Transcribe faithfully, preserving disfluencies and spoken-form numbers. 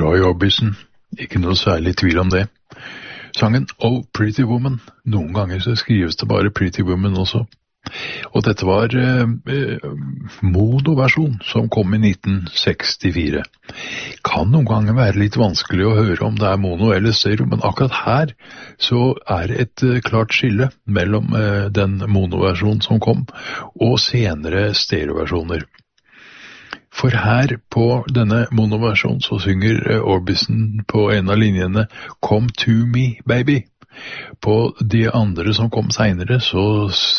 Roy Orbison, ikke noe særlig tvil om det. Sangen Oh Pretty Woman, noen ganger så skrives det bare Pretty Woman også. Og dette var eh, eh, mono-versjon som kom i nitten sekstifire. Kan noen ganger være litt vanskelig å høre om det er mono eller stereo, men akkurat her så er det et eh, klart skille mellom eh, den mono-versjonen som kom og senere stereo-versjoner. For her på denne mono-versjonen så synger eh, Orbison på en av linjene Come to me, baby. På de andre som kom senere så